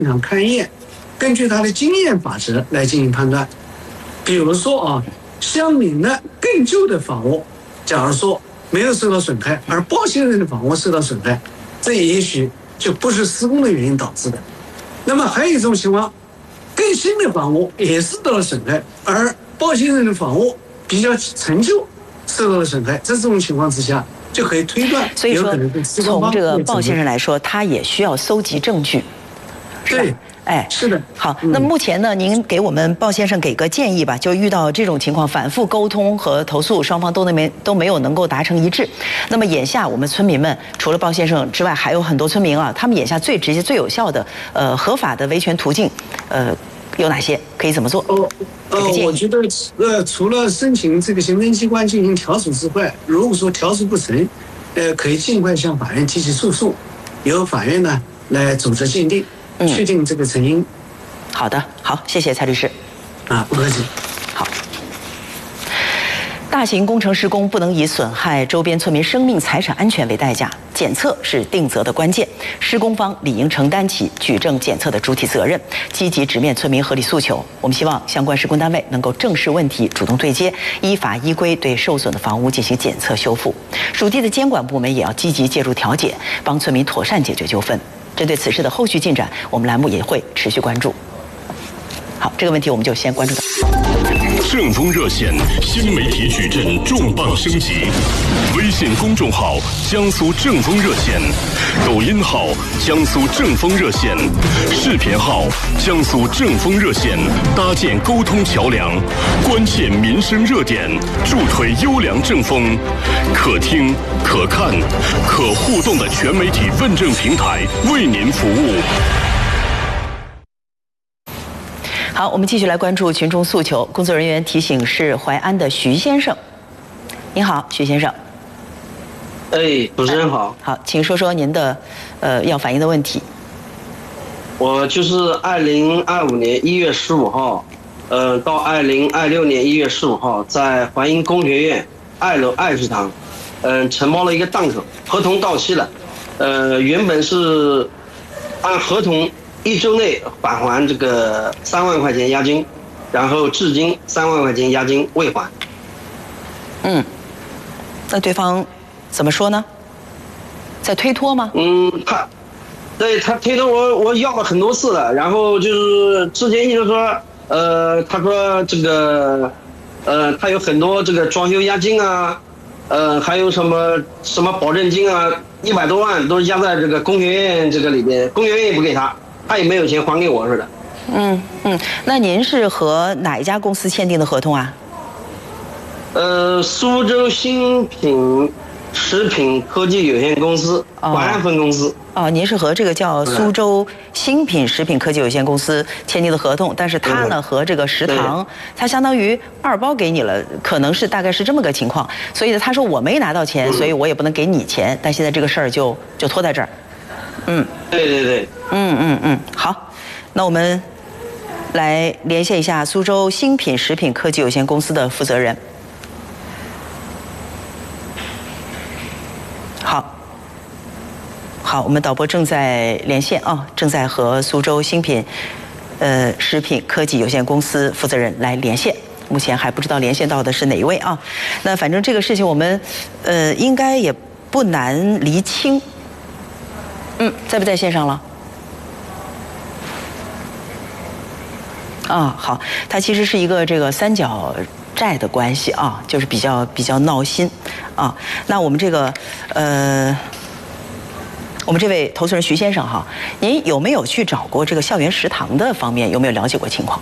场勘验，根据他的经验法则来进行判断。比如说啊，乡民的更旧的房屋，假如说没有受到损害，而包先生的房屋受到损害，这也许就不是施工的原因导致的。那么还有一种情况，更新的房屋也是受到了损害，而包先生的房屋比较陈旧，受到了损害。这种情况之下，就可以推断， 所以说从这个鲍先生来说，他也需要搜集证据，是吧？ 对。哎，是的。 好，那目前呢，您给我们鲍先生给个建议吧。就遇到这种情况，反复沟通和投诉，双方都没有能够达成一致。那么眼下我们村民们除了鲍先生之外，还有很多村民啊，他们眼下最直接、最有效的合法的维权途径，有哪些？可以怎么做？ 我觉得除了申请这个行政机关进行调处之外，如果说调处不成，可以尽快向法院提起诉讼，由法院呢来组织鉴定。确定这个成因。 好的，好，谢谢蔡律师。 不客气。 好。大型工程施工不能以损害周边村民生命财产安全为代价，检测是定责的关键。施工方理应承担起举证检测的主体责任，积极直面村民合理诉求。我们希望相关施工单位能够正视问题，主动对接，依法依规对受损的房屋进行检测修复。属地的监管部门也要积极介入调解，帮村民妥善解决纠纷。针对此事的后续进展，我们栏目也会持续关注。好，这个问题我们就先关注到。 正风热线新媒体矩阵重磅升级，微信公众号江苏正风热线，抖音号江苏正风热线，视频号江苏正风热线，搭建沟通桥梁，关切民生热点，助推优良正风，可听可看可互动的全媒体问政平台，为您服务。 好，我们继续来关注群众诉求。工作人员提醒是淮安的徐先生，您好，徐先生。 主持人好。 好，请说说您的要反映的问题。 我就是2025年1月15号，到2026年1月15号，在淮阴工学院2楼爱食堂，承包了一个档口，合同到期了，原本是按合同1周内返还这个3万块钱押金，然后至今3万块钱押金未还。 那对方怎么说呢？在推脱吗？ 他推脱我要了很多次了，然后就是之前一直说，他说这个，他有很多这个装修押金啊，还有什么保证金啊，100多万都压在这个工学院这个里边，工学院也不给他。他也没有钱还给我似的。 那您是和哪一家公司签订的合同啊？ 苏州新品食品科技有限公司淮安分公司。 您是和这个叫苏州新品食品科技有限公司签订的合同，但是他呢和这个食堂，他相当于2包给你了，可能是大概是这么个情况。所以呢，他说我没拿到钱，所以我也不能给你钱，但现在这个事儿就拖在这儿。 对。 好，那我们来连线一下苏州新品食品科技有限公司的负责人。好，我们导播正在连线正在和苏州新品食品科技有限公司负责人来连线。目前还不知道连线到的是哪一位啊？那反正这个事情我们应该也不难厘清。在不在线上了？好，它其实是一个这个三角债的关系啊，就是比较闹心啊。那我们这个我们这位投诉人徐先生哈，您有没有去找过这个校园食堂的方面？有没有了解过情况？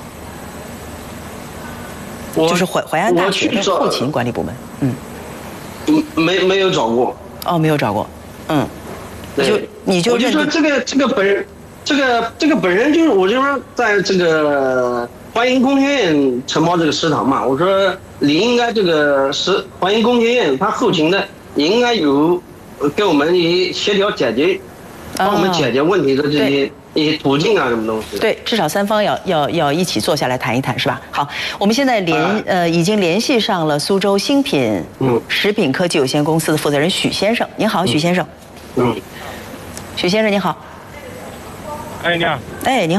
就是淮安大学的后勤管理部门。 没有找过。 没有找过。你就我就说这个本身就是我就说在这个淮阴工学院承包这个食堂嘛，我说你应该这个淮阴工学院它后勤的也应该有跟我们协调解决，帮我们解决问题的这些一些途径啊什么东西。 对，至少3方要一起坐下来谈一谈，是吧？好，我们现在已经联系上了苏州新品食品科技有限公司的负责人许先生。您好，许先生。许先生您好。 哎，你好。 哎，您。